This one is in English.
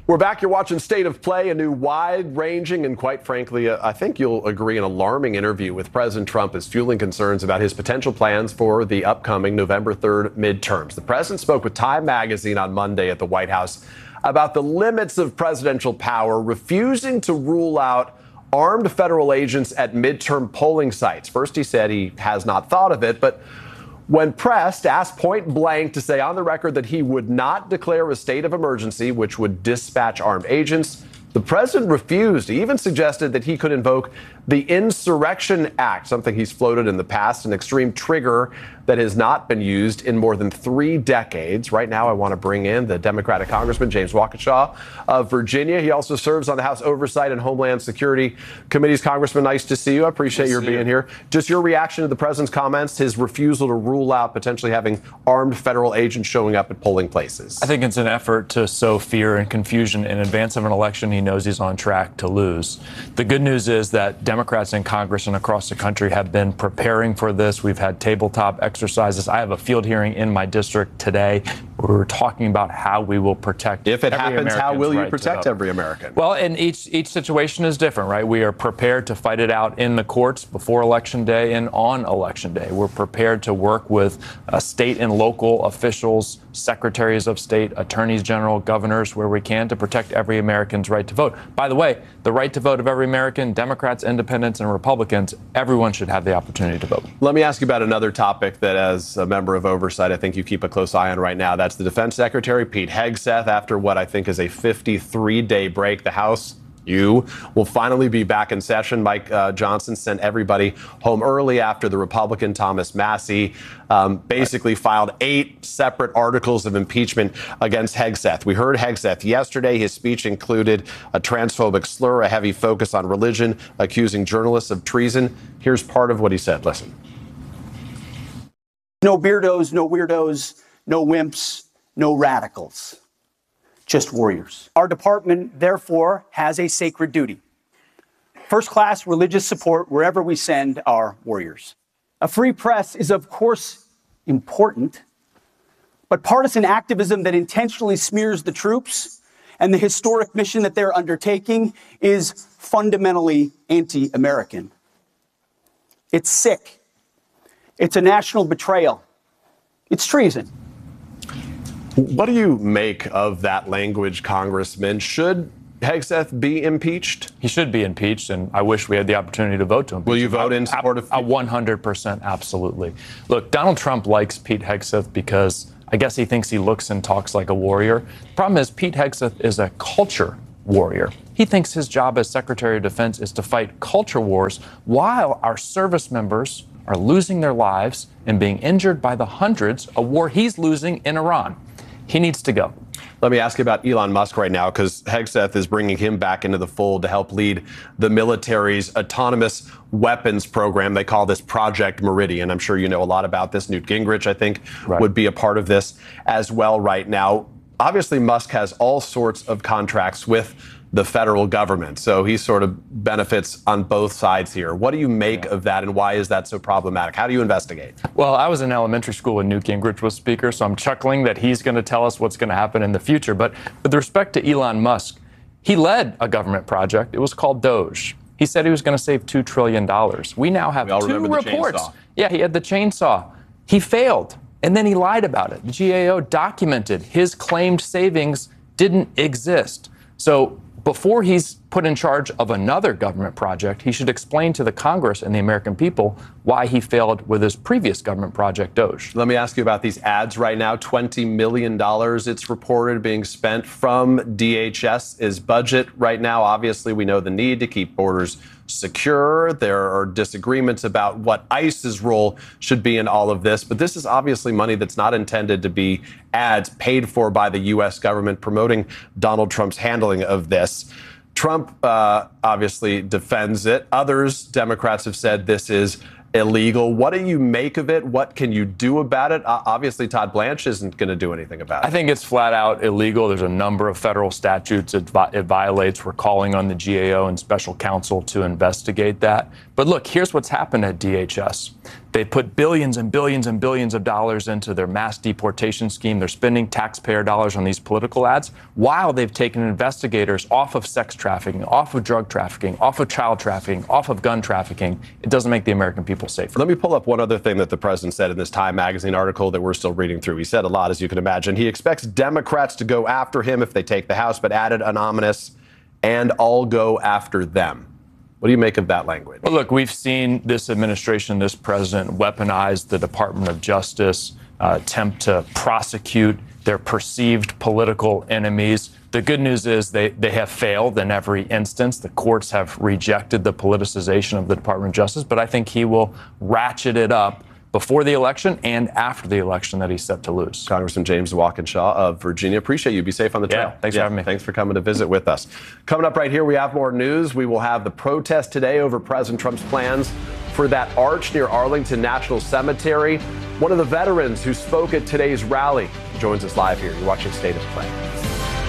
We're back. You're watching State of Play, a new wide-ranging and, quite frankly, I think you'll agree, an alarming interview with President Trump is fueling concerns about his potential plans for the upcoming November 3rd midterms. The president spoke with Time magazine on Monday at the White House about the limits of presidential power, refusing to rule out armed federal agents at midterm polling sites. First, he said he has not thought of it, but when pressed, asked point blank to say on the record that he would not declare a state of emergency, which would dispatch armed agents. The president refused. He even suggested that he could invoke the Insurrection Act, something he's floated in the past, an extreme trigger that has not been used in more than 3 decades. Right now, I want to bring in the Democratic Congressman James Waukesha of Virginia. He also serves on the House Oversight and Homeland Security Committees. Congressman, nice to see you. I appreciate your being here. Just your reaction to the president's comments, his refusal to rule out potentially having armed federal agents showing up at polling places. I think it's an effort to sow fear and confusion in advance of an election he knows he's on track to lose. The good news is that Democrats in Congress and across the country have been preparing for this. We've had tabletop exercises. I have a field hearing in my district today where we're talking about how we will protect. If it happens, how will you protect every American? Well, and each situation is different, right? We are prepared to fight it out in the courts before Election Day and on Election Day. We're prepared to work with state and local officials, secretaries of state, attorneys general, governors, where we can to protect every American's right to vote. By the way, the right to vote of every American, Democrats, independents, and Republicans, everyone should have the opportunity to vote. Let me ask you about another topic that, as a member of Oversight, I think you keep a close eye on right now. That's the Defense Secretary, Pete Hegseth. After what I think is a 53-day break, the House, you, will finally be back in session. Mike Johnson sent everybody home early after the Republican Thomas Massie basically filed 8 separate articles of impeachment against Hegseth. We heard Hegseth yesterday. His speech included a transphobic slur, a heavy focus on religion, accusing journalists of treason. Here's part of what he said. Listen. No beardos, no weirdos, no wimps, no radicals. Just warriors. Our department, therefore, has a sacred duty. First-class religious support wherever we send our warriors. A free press is, of course, important, but partisan activism that intentionally smears the troops and the historic mission that they're undertaking is fundamentally anti-American. It's sick. It's a national betrayal. It's treason. What do you make of that language, Congressman? Should Hegseth be impeached? He should be impeached, and I wish we had the opportunity to vote to impeach him. Will you vote in support of? 100%, absolutely. Look, Donald Trump likes Pete Hegseth because I guess he thinks he looks and talks like a warrior. The problem is Pete Hegseth is a culture warrior. He thinks his job as Secretary of Defense is to fight culture wars while our service members are losing their lives and being injured by the hundreds, a war he's losing in Iran. He needs to go. Let me ask you about Elon Musk right now, because Hegseth is bringing him back into the fold to help lead the military's autonomous weapons program. They call this Project Meridian. I'm sure you know a lot about this. Newt Gingrich, I think, would be a part of this as well right now. Obviously, Musk has all sorts of contracts with the federal government, so he sort of benefits on both sides here. What do you make of that, and why is that so problematic? How do you investigate? Well, I was in elementary school when Newt Gingrich was speaker, so I'm chuckling that he's going to tell us what's going to happen in the future. But with respect to Elon Musk, he led a government project. It was called Doge. He said he was going to save $2 trillion. We now have 2 reports. Yeah, he had the chainsaw. He failed, and then he lied about it. The GAO documented his claimed savings didn't exist. So before he's put in charge of another government project, he should explain to the Congress and the American people why he failed with his previous government project, Doge. Let me ask you about these ads right now. $20 million, it's reported, being spent from DHS's budget right now. Obviously, we know the need to keep borders secure. There are disagreements about what ICE's role should be in all of this. But this is obviously money that's not intended to be ads paid for by the U.S. government promoting Donald Trump's handling of this. Trump obviously defends it. Others, Democrats, have said this is illegal. What do you make of it? What can you do about it? Obviously, Todd Blanche isn't going to do anything about it. I think it's flat out illegal. There's a number of federal statutes it violates. We're calling on the GAO and special counsel to investigate that. But look, here's what's happened at DHS. They put billions and billions and billions of dollars into their mass deportation scheme. They're spending taxpayer dollars on these political ads while they've taken investigators off of sex trafficking, off of drug trafficking, off of child trafficking, off of gun trafficking. It doesn't make the American people safer. Let me pull up one other thing that the president said in this Time magazine article that we're still reading through. He said a lot, as you can imagine. He expects Democrats to go after him if they take the House, but added an ominous, and I'll go after them. What do you make of that language? Well, look, we've seen this administration, this president weaponize the Department of Justice, attempt to prosecute their perceived political enemies. The good news is they have failed in every instance. The courts have rejected the politicization of the Department of Justice, but I think he will ratchet it up before the election and after the election that he's set to lose. Congressman James Walkinshaw of Virginia. Appreciate you. Be safe on the trail. Yeah, thanks for having me. Thanks for coming to visit with us. Coming up right here, we have more news. We will have the protest today over President Trump's plans for that arch near Arlington National Cemetery. One of the veterans who spoke at today's rally joins us live here. You're watching State of Play.